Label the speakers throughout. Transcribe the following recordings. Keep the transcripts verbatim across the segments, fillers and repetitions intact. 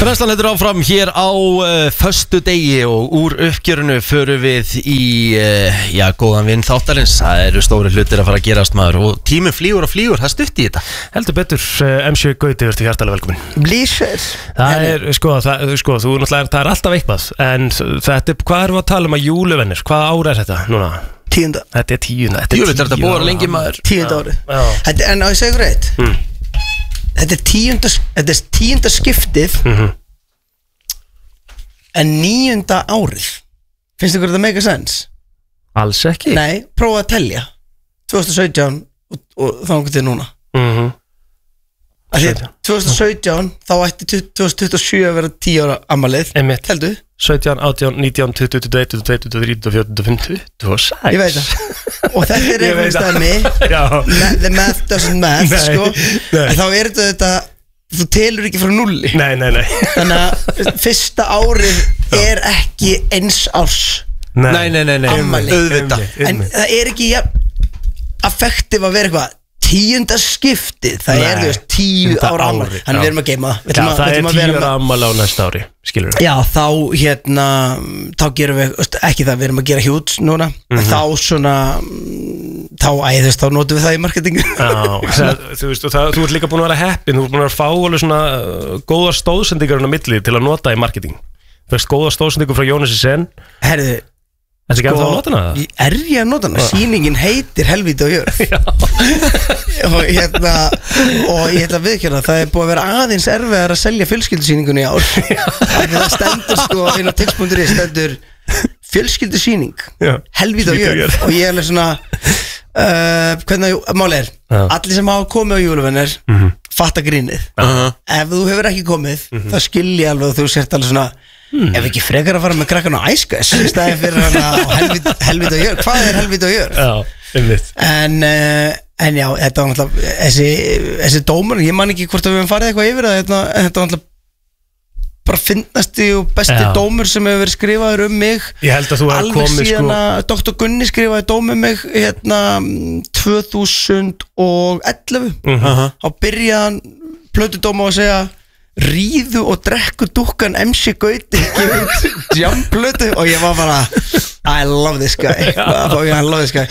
Speaker 1: Brennslan heldur áfram hér á uh, föstu degi og úr uppgjörunu förum við í, uh, já, góðan vinn þáttarins. Það eru stóri hlutir að fara að gerast maður og tíminn flýgur og flýgur, það stutti í þetta.
Speaker 2: Heldur betur, uh, M C Gauti, verður hjartalega velkomin.
Speaker 3: Blísir.
Speaker 2: Það er, sko, það, sko, þú náttúrulega, það er alltaf eitthvað, en þetta, hvað erum við að tala um að júluvennir, hvað ára er þetta núna?
Speaker 3: Tíunda.
Speaker 2: Þetta er tíunda,
Speaker 1: þetta er tíunda. Jú, þetta búið lengi maður.
Speaker 3: Tíunda árið. Þetta, en á ég segja ykkur eitt. Mm. Þetta er tíunda, þetta er tíunda skiptið mm-hmm. en níunda árið. Finnst ykkur þetta make a sense?
Speaker 2: Alls ekki.
Speaker 3: Nei, prófa að telja tvö þúsund og sautján og, og þannig til núna. Mhm. tvö þúsund og sautján þá ætti tvö þúsund tuttugu og sjö að vera tíu ára afmælið. Heldur?
Speaker 2: sautján, átján, nítján, tuttugu, tuttugu og eitt, tuttugu og tvö, tuttugu og þrjú, tuttugu og fjögur, tuttugu og fimm, tuttugu og sex.
Speaker 3: Ég veit það. Og þetta er einhvern stæmi. The math doesn't math, nei, sko. Nei. En þá er þetta þetta, þú telur ekki frá nulli.
Speaker 2: Nei, nei, nei.
Speaker 3: Þannig að fyrsta árið er ekki eins árs.
Speaker 1: Nei, nei, nei, nei.
Speaker 3: Afmæli.
Speaker 1: Auðvitað.
Speaker 3: En það er ekki ja, affektiv að vera eitthvað tíunda skiptið, það Nei, er þú veist tíu ára afmæli, þannig við erum að geima
Speaker 2: Já, það, það er tíu ára afmæli á næsta ári, skilur við.
Speaker 3: Já, þá hérna þá gerum við, ekki það, við erum að gera hjút núna, mm-hmm. þá svona þá, æðist, þá notum við það í marketingu.
Speaker 2: Já, það, þú veist, og það, þú ert líka búin að vera heppin, þú ert búin að fá alveg svona uh, góða stóðsendingar á milli til að nota í marketing. Þú veist, góða stóðsendingar frá Jónasi Sen.
Speaker 3: Herðu,
Speaker 2: Það er ekki að það að nota hana?
Speaker 3: Er ég að nota hana? Sýningin heitir Helvíti og jörð. og, hérna, og ég ætla að viðkjörna, það er búið að vera aðeins erfiðar að selja fjölskyldusýningunni í ár. Það stendur sko, inn á tix punktur is stendur fjölskyldusýning, Helvíti og jörð. Og ég er alveg svona, uh, hvernig máli er, Já. Allir sem hafa komið á júluvennir, mm-hmm. fatta grínið. Uh-huh. Ef þú hefur ekki komið, mm-hmm. þá skil ég alveg og þú sért alveg svona, Hmm. Ef ekki frekar að fara með krakkan á æskas í staðin fyrir hana á helvít, helvít og jörg. Hvað er helvít og jörg?
Speaker 2: Já, einmitt.
Speaker 3: En, uh, en já, þetta var náttúrulega þessi, þessi dómur, ég man ekki hvort að við hefum farið eitthvað yfir það, þetta, þetta var náttúrulega bara finnasti og besti já. Dómur sem hefur verið skrifaður um mig.
Speaker 2: Ég held að þú hefur komið sko
Speaker 3: Alveg síðan að doktor Gunni skrifaði dóm um mig hérna tvö þúsund og ellefu uh-huh. Á byrjaðan plötudóma að segja ríðu og drekku dúkkan M C Gauti jamplötu og ég var bara I love this guy I love this guy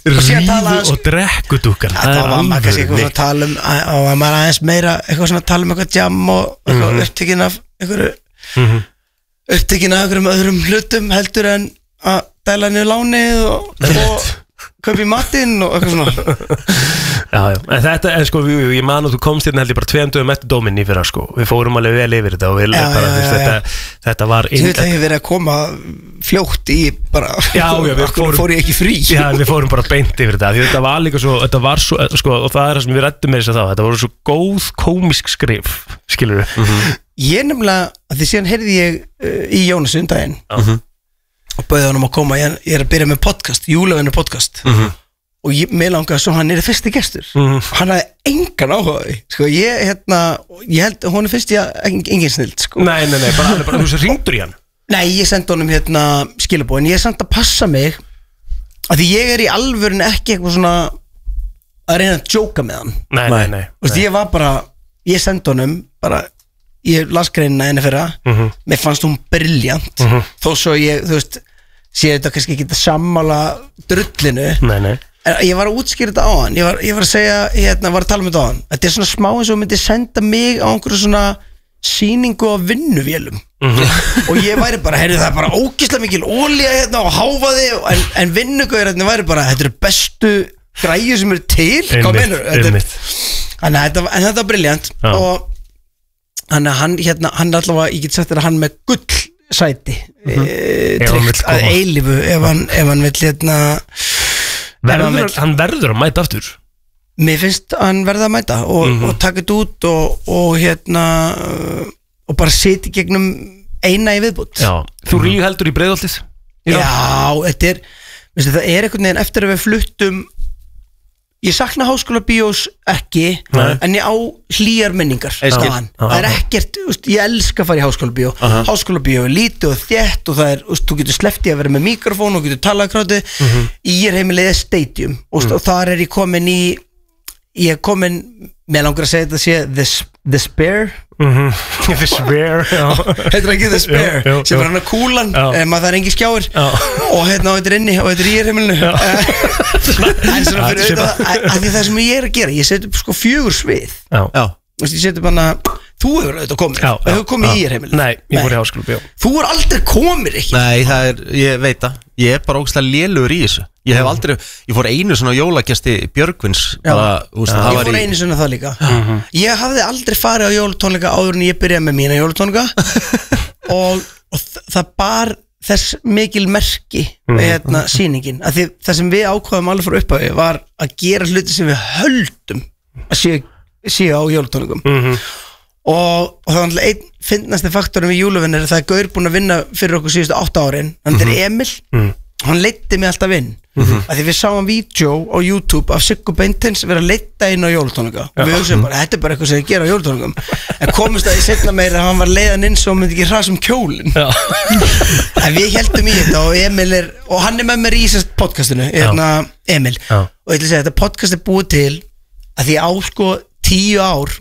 Speaker 2: ríðu og drekku dúkkan
Speaker 3: það var maður kannski eitthvað svona að tala um og maður aðeins meira eitthvað svona að tala um eitthvað jam og eitthvað mm-hmm. upptekinn af einhverju mm-hmm. upptekinn af einhverjum öðrum hlutum heldur en að dæla niður lánið og, og kaupi matinn og eitthvað svona
Speaker 2: Já, já, en þetta er sko, ég, ég man og þú komst hérna held ég bara tveim dögum eftir dóminn í fyrra sko, við fórum alveg vel yfir þetta og við, já, bara, já, já, þetta, þetta var
Speaker 3: Þú veit að ég hef verið að koma fljótt í bara,
Speaker 2: já, já, við fórum,
Speaker 3: fór ég ekki frí
Speaker 2: Já, við fórum bara beint yfir þetta, því þetta var líka svo, þetta var svo, sko, og það er það sem við rættum með þess að þá, þetta voru svo góð komisk skrif, skilur við
Speaker 3: mm-hmm. Ég nefnilega, að því síðan heyrði ég uh, í Jónas undaginn uh-huh. og bauði honum að koma, ég, ég er að byrja með podcast, Júlavennu podcast uh-huh. og ég, mér langaði svo hann er fyrsti gestur mm. hann hafði engan áhugaði sko, ég, hérna, ég held hún er fyrst ég engin snild sko.
Speaker 2: Nei, nei, nei, bara, bara þú sem ringdur í hann
Speaker 3: Nei, ég sendi honum hérna skilabóð en ég er samt að passa mig að því ég er í alvörun ekki eitthvað svona að reyna að djóka með hann
Speaker 2: Nei, nei, nei,
Speaker 3: Vist,
Speaker 2: nei.
Speaker 3: Ég var bara, ég sendi honum bara, ég las greinina enni fyrra mm-hmm. mér fannst hún brilljant mm-hmm. þó svo ég, þú veist sé þetta kannski ekki að sammála drullinu
Speaker 2: Nei, nei
Speaker 3: Ég var að útskýra þetta á hann Ég var, ég var að segja, hérna, var að tala um þetta á hann Þetta er svona smá eins og myndi senda mig á einhverju svona sýningu á vinnuvélum mm-hmm. og ég væri bara, heyrðu það er bara ógeðslega mikil olía hérna og háfaði en, en vinnugauðirinn væri bara þetta eru bestu græjur sem eru til Hvað meinur? Þannig að þetta, en þetta var brilljant og þannig að hann, hérna, hann allavega, ég get sagt þér að hann með gull sæti mm-hmm. e, tryggt að eilífu ef hann, ef hann vill hérna
Speaker 2: Verður, hann verður að mæta aftur
Speaker 3: Mér finnst hann verða að mæta og, mm-hmm. og taka þetta út og, og hérna og bara sitja gegnum eina í viðbútt
Speaker 2: Já, þú ríg heldur í Breiðholtið
Speaker 3: Já, þetta er veistu, það er einhvern veginn eftir að við fluttum ég sakna Háskóla bíós ekki Nei. En ég á hlýjar minningar staðan. Það er ekkert, úst, ég elska að fara í Háskóla bíó uh-huh. Háskóla bíó er lítið og þétt og það er, úst, þú getur sleppti að vera með mikrofón og getur talað kráti uh-huh. Í er heimilega stadium úst, uh-huh. og þar er ég komin í ég er komin, mér langar að segja þetta sé The, the Spare
Speaker 2: Mhm. The Spare, já.
Speaker 3: Heitir ekki The Spare,
Speaker 2: Jú, jú,
Speaker 3: sem
Speaker 2: jú.
Speaker 3: var hann að kúlan,
Speaker 2: Já.
Speaker 3: um, að það er engi skjáir
Speaker 2: Já.
Speaker 3: og hérna og þetta er inni og þetta er í heimilinu. En svona fyrir
Speaker 2: Já,
Speaker 3: auðvitað, að að því það sem ég er að gera, ég set upp sko fjögur svið.
Speaker 2: Já.
Speaker 1: Já.
Speaker 3: Þú veist, ég set upp hann að, þú hefur auðvitað komið,
Speaker 2: Já,
Speaker 3: þú hefur komið í heimilinu.
Speaker 2: Nei, ég fór í háskóla bjó.
Speaker 3: Þú er aldrei komið, ekki?
Speaker 1: Nei, það er, ég veit það. Ég er bara ógæslega lélugur í þessu. Ég hef aldrei, ég fór einu svona jólagesti Björgvins bara, úst, það
Speaker 3: Ég
Speaker 1: var
Speaker 3: fór
Speaker 1: í
Speaker 3: einu sinna það líka. Ég hafði aldrei farið á jólatónleika áður en ég byrjaði með mína jólatónleika og, og þ- það bar þess mikil merki hérna, sýningin, að því það sem við ákvaðum alveg frá upphafi var að gera hluti sem við höldum að séu, séu á jólatónleikum og, og það var alltaf einn fyndnasti faktorum við júluvinnir, það er Gaur búinn að vinna fyrir okkur síðustu átta árin, hann er Emil hann leiddi mig alltaf inn að því við sáum vídeo á YouTube af Siggu Beintens vera að leidda inn á jólatónleika og við hugsaum bara, þetta er bara eitthvað sem þið gera á jólatónleikum en komist að ég setna meira að hann var leiðan inn svo myndi ekki hrasa um kjólin en við heldum í þetta og Emil er og hann er með mér í þessast podcastinu hérna Emil
Speaker 2: Já.
Speaker 3: og ég ætla að segja þetta podcast er búið til að því á sko tíu ár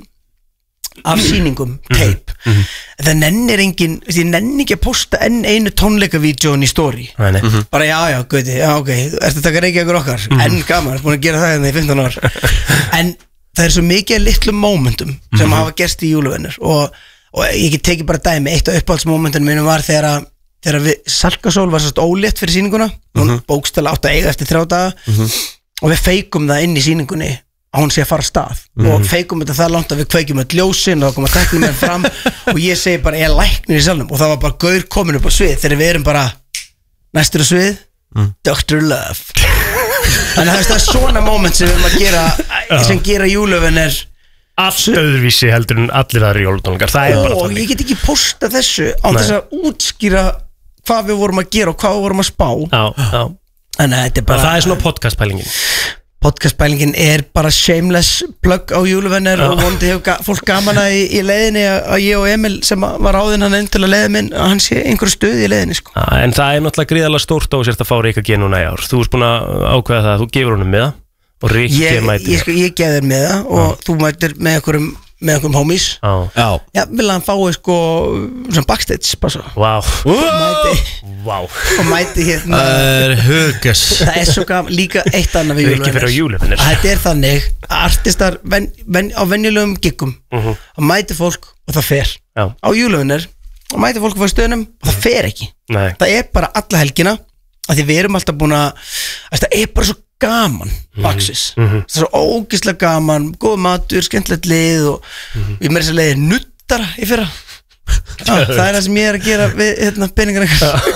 Speaker 3: af sýningum, tape en það nennir engin, ég nenni ekki að posta enn einu tónleikavídeón í story
Speaker 2: Nei, nei.
Speaker 3: bara já já, guði, já ok ertu að taka Reykjavíkur okkar, enn gaman, ertu búin að gera það hérna í fimmtán ár en það er svo mikið af litlum momentum sem hafa gerst í júluvinnur og, og ég get tekið bara dæmi, eitt af uppáhaldsmomentunum mínum var þegar að þegar við, Salkasól var svolítið ólétt fyrir sýninguna hún bókstala átt að eiga eftir þrjá daga og við feikum það inn í sýningunni að hún sé að fara af stað og feikum þetta það langt að við kveikjum öll ljósin og þá kom að tekna mér fram og ég segi bara ég er læknir í salnum og það var bara Gaur komin upp á svið þegar við erum bara næstur á svið mm. doktor Love þannig að það er svona moment sem við erum að gera sem gera júluvin er
Speaker 2: Allt öðruvísi heldur en allir aðri jólatónleikar. Það er bara
Speaker 3: og
Speaker 2: þannig.
Speaker 3: ég get ekki posta þessu á þess að útskýra hvað við vorum að gera og hvað við vorum að spá
Speaker 2: Já, já.
Speaker 3: þannig að þetta er bara
Speaker 2: Það er svona podcastpælingin.
Speaker 3: podcastpælingin er bara shameless plug á júluvenner og vonandi hefur ga fólk gaman að í, í leiðinni að ég og Emil sem var ráðinn hann inn til að leiða minn að hann sé einhverju stöði í leiðinni sko.
Speaker 2: Já, en það er náttúrulega gríðalega stórt á sérst að fá Rikka G núna í ár. Þú ert búin að ákveða það að þú gefur honum með það og Rikki
Speaker 3: ég,
Speaker 2: mætir.
Speaker 3: ég, sko, ég gef þér með það og þú mætir með einhverjum með einhverjum homies
Speaker 2: Já.
Speaker 1: Já.
Speaker 3: já, vil hann fái sko svona backstage passa
Speaker 2: Vá.
Speaker 3: mæti,
Speaker 2: Vá.
Speaker 3: og mæti hérna
Speaker 1: Það er hugas.
Speaker 3: það er svo gaman, líka eitt annað við
Speaker 2: Rikki fyrir á júluvinnir.
Speaker 3: að þetta er þannig að artistar ven, ven, á venjulegum giggum
Speaker 2: Mhm.
Speaker 3: að mæti fólk og það fer
Speaker 2: Já.
Speaker 3: á júluvinnir og mæti fólk á stöðunum og það fer ekki
Speaker 2: Nei.
Speaker 3: það er bara alla helgina að því við erum alltaf búin að það er bara svo gaman baksis,
Speaker 2: Mhm.
Speaker 3: það er svo ógeðslega gaman góð matur, skemmtilegt lið og við með þess að leiði nuttara í fyrra ah, það er það sem ég er að gera við hérna, peningar eitthvað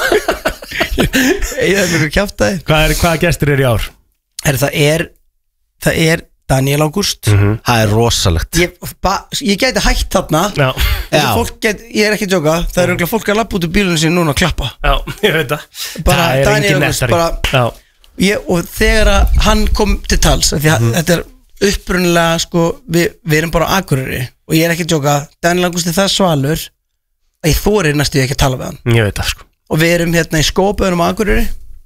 Speaker 3: ég er mjög kjáftæði
Speaker 2: Hvað er, hvaða gestir er í ár?
Speaker 3: er, það er það er Daniel Ágúst
Speaker 1: Það er rosalegt.
Speaker 3: ég, ba, ég gæti hægt þarna
Speaker 2: Já.
Speaker 3: Já. Get, ég er ekki að jóka, það er örugglega fólk að lappa út úr bílunum sín núna að klappa
Speaker 2: Já, ég veit það.
Speaker 3: Bara
Speaker 2: Það er
Speaker 3: Daniel
Speaker 2: engin
Speaker 3: Ágúst,
Speaker 2: nettari.
Speaker 3: bara-
Speaker 2: Já.
Speaker 3: ég, og þegar að hann kom til tals af því að þetta er upprunnilega sko, við, við erum bara á Akureyri og ég er ekki að jóka, Daniel Ágúst er það svalur að ég þorir næstu ekki að tala við hann
Speaker 2: Ég veit það sko.
Speaker 3: og við erum hérna í skópaðunum á Akureyri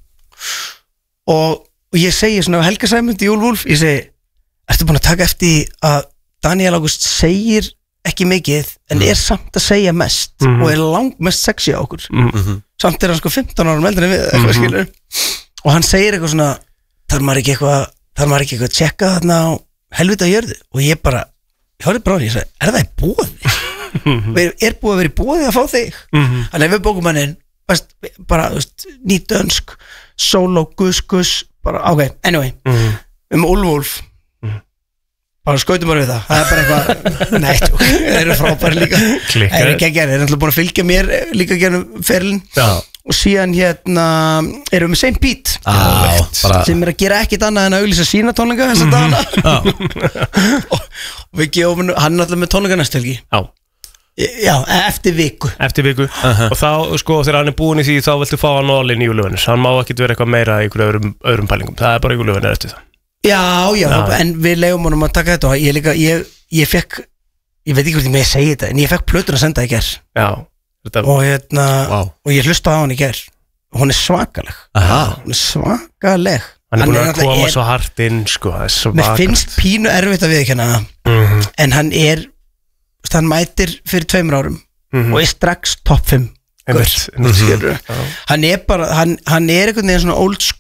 Speaker 3: og, og ég segi svona á Helga Sæmund í Úlfúlf, ég segi ertu búin að taka eftir því að Daniel Ágúst segir ekki mikið en er samt að segja mest og er langt mest sexy á okkur samt er hann sko fimmtán árum eldri en við eitthvað skilur og hann segir eitthvað svona þarf maður ekki eitthvað þarf maður ekki eitthvað að tjekka þarna á helvita jörðu og ég bara, ég horfði bara á hann ég sagði, er það í bóði? er búið að vera í bóði að fá þig? Þannig ef við bókum hann inn bara, þú veist, nýtt dönsk solo, gus, gus bara, ok, anyway um Úlfúlf bara skautum bara við það það er bara eitthvað, neitt, það eru frábæri líka
Speaker 2: Klikkar.
Speaker 3: það er ekki að gera, það er náttúrulega búin að fylgja mér líka gera ferilin
Speaker 2: Já.
Speaker 3: og síðan hérna erum við með Saint Pete
Speaker 1: Já, bara
Speaker 3: sem er að gera ekkit annað en að auglýsa sína tónleika þess að dana og, og við gefum hann náttúrulega með tónleika næstu helgi
Speaker 2: Já.
Speaker 3: já, eftir viku
Speaker 2: Eftir viku. Og þá, sko, þegar hann er búin í því þá viltu fá hann all-in í júluvinnir. Hann má ekkit vera eitthvað meira í einhverju öðrum, öðrum pælingum. Það er bara júluvinnir eftir það.
Speaker 3: já, já,
Speaker 2: Já.
Speaker 3: en við leiðum honum að taka þetta og ég líka, ég, ég fekk ég veit ekki hvort ég með að segja þetta en ég fekk plötun að senda í ger
Speaker 2: Já. Þetta,
Speaker 3: og hérna,
Speaker 1: Vá.
Speaker 3: og ég hlustaði á hann í ger og hún er svakaleg
Speaker 1: Aha.
Speaker 3: hún er svakaleg
Speaker 2: hann er búin að
Speaker 3: náttúrulega
Speaker 2: koma
Speaker 3: er-
Speaker 2: svo hart inn, sko. Það er
Speaker 3: mér
Speaker 2: svakalegt.
Speaker 3: finnst pínu erfitt að viðkjanna það
Speaker 2: Mhm.
Speaker 3: en hann er hann mætir fyrir tveimur árum
Speaker 2: Mhm.
Speaker 3: og er strax topp fimm
Speaker 2: Einmitt.
Speaker 3: Gaur, skilurðu. hann er bara hann, hann er einhvern veginn svona old school